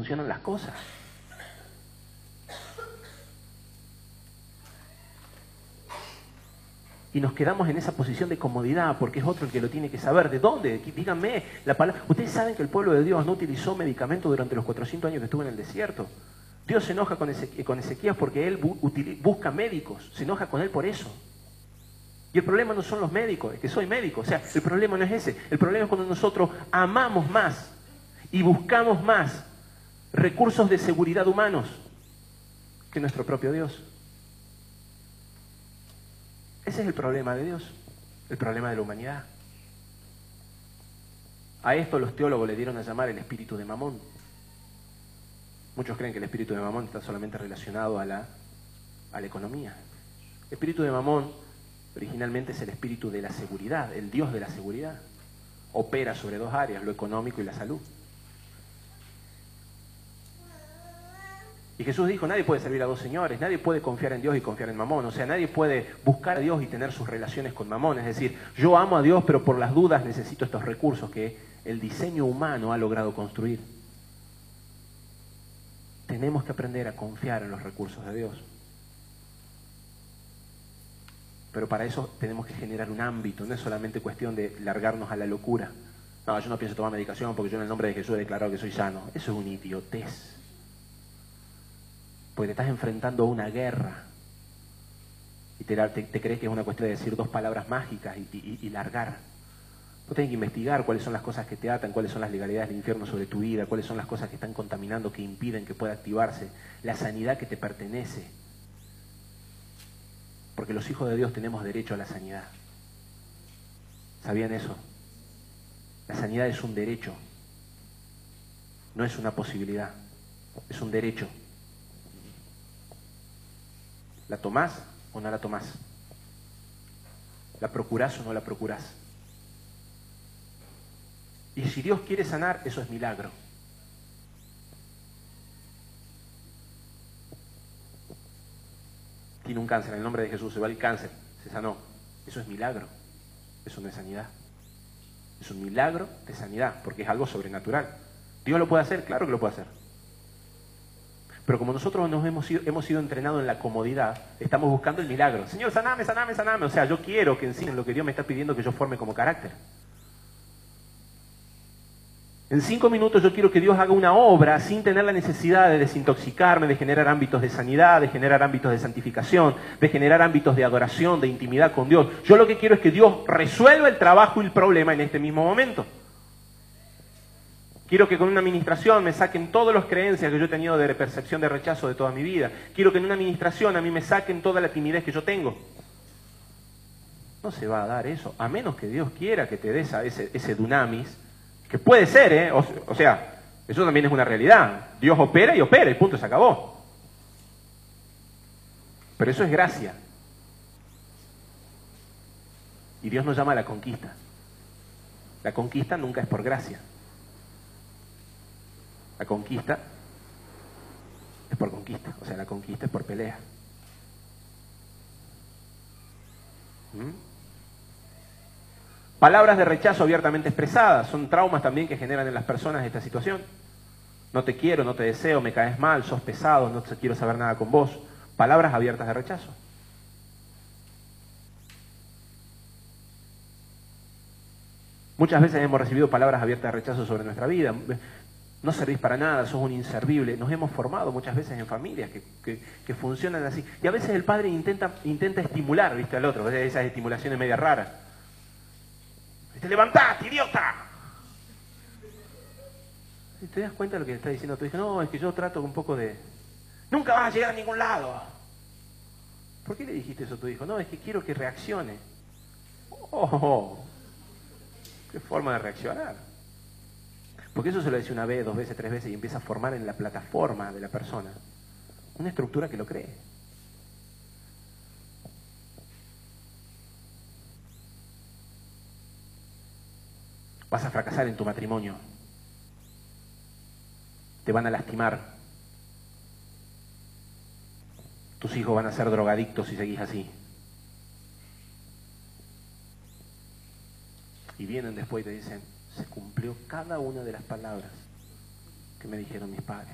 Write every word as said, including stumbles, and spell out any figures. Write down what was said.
funcionan las cosas. Y nos quedamos en esa posición de comodidad porque es otro el que lo tiene que saber. ¿De dónde? Díganme la palabra. Ustedes saben que el pueblo de Dios no utilizó medicamentos durante los cuatrocientos años que estuvo en el desierto. Dios se enoja con, Ezequ- con Ezequías porque él bu utiliza, busca médicos. Se enoja con él por eso. Y el problema no son los médicos, es que soy médico. O sea, el problema no es ese. El problema es cuando nosotros amamos más y buscamos más recursos de seguridad humanos que nuestro propio Dios. Ese es el problema de Dios, el problema de la humanidad. A esto los teólogos le dieron a llamar el espíritu de Mamón. Muchos creen que el espíritu de Mamón está solamente relacionado a la, a la economía. El espíritu de Mamón originalmente es el espíritu de la seguridad, el Dios de la seguridad. Opera sobre dos áreas, lo económico y la salud. Y Jesús dijo, nadie puede servir a dos señores, nadie puede confiar en Dios y confiar en Mamón. O sea, nadie puede buscar a Dios y tener sus relaciones con Mamón. Es decir, yo amo a Dios, pero por las dudas necesito estos recursos que el diseño humano ha logrado construir. Tenemos que aprender a confiar en los recursos de Dios. Pero para eso tenemos que generar un ámbito, no es solamente cuestión de largarnos a la locura. No, yo no pienso tomar medicación porque yo en el nombre de Jesús he declarado que soy sano. Eso es una idiotez. Porque te estás enfrentando a una guerra y te, te, te crees que es una cuestión de decir dos palabras mágicas y, y, y largar. Vos tenés que investigar cuáles son las cosas que te atan, cuáles son las legalidades del infierno sobre tu vida, cuáles son las cosas que están contaminando, que impiden que pueda activarse, la sanidad que te pertenece. Porque los hijos de Dios tenemos derecho a la sanidad. ¿Sabían eso? La sanidad es un derecho, no es una posibilidad, es un derecho. ¿La tomás o no la tomás? ¿La procurás o no la procurás? Y si Dios quiere sanar, eso es milagro. Tiene un cáncer, en el nombre de Jesús se va el cáncer, se sanó. Eso es milagro, eso no es sanidad. Es un milagro de sanidad, porque es algo sobrenatural. ¿Dios lo puede hacer? Claro que lo puede hacer. Pero como nosotros nos hemos sido, hemos sido entrenados en la comodidad, estamos buscando el milagro. Señor, saname, saname, saname. O sea, yo quiero que enseñen lo que Dios me está pidiendo que yo forme como carácter. En cinco minutos yo quiero que Dios haga una obra sin tener la necesidad de desintoxicarme, de generar ámbitos de sanidad, de generar ámbitos de santificación, de generar ámbitos de adoración, de intimidad con Dios. Yo lo que quiero es que Dios resuelva el trabajo y el problema en este mismo momento. Quiero que con una administración me saquen todas las creencias que yo he tenido de percepción de rechazo de toda mi vida. Quiero que en una administración a mí me saquen toda la timidez que yo tengo. No se va a dar eso, a menos que Dios quiera que te des a ese, ese dunamis, que puede ser, ¿eh? O, o sea, eso también es una realidad. Dios opera y opera y punto, se acabó. Pero eso es gracia. Y Dios nos llama a la conquista. La conquista nunca es por gracia. La conquista es por conquista, o sea, la conquista es por pelea. ¿Mm? Palabras de rechazo abiertamente expresadas son traumas también que generan en las personas esta situación. No te quiero, no te deseo, me caes mal, sos pesado, no te quiero saber nada con vos. Palabras abiertas de rechazo. Muchas veces hemos recibido palabras abiertas de rechazo sobre nuestra vida. No servís para nada, sos un inservible. Nos hemos formado muchas veces en familias que, que, que funcionan así. Y a veces el padre intenta, intenta estimular, ¿viste? Al otro, esas estimulaciones medias raras. ¡Te levantaste, idiota! Y te das cuenta de lo que le está diciendo tu hijo. No, es que yo trato un poco de... ¡Nunca vas a llegar a ningún lado! ¿Por qué le dijiste eso a tu hijo? No, es que quiero que reaccione. ¡Oh! ¡Qué forma de reaccionar! Porque eso se lo dice una vez, dos veces, tres veces y empieza a formar en la plataforma de la persona una estructura que lo cree. Vas a fracasar en tu matrimonio. Te van a lastimar. Tus hijos van a ser drogadictos si seguís así. Y vienen después y te dicen, se cumplió cada una de las palabras que me dijeron mis padres.